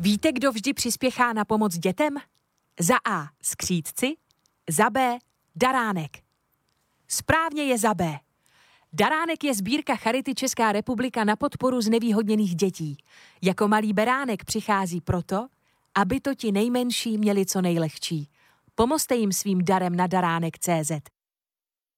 Víte, kdo vždy přispěchá na pomoc dětem? Za A. skřídci, za B. daránek. Správně je za B. Daránek je sbírka Charity Česká republika na podporu znevýhodněných dětí. Jako malý beránek přichází proto, aby to ti nejmenší měli co nejlehčí. Pomozte jim svým darem na daránek.cz.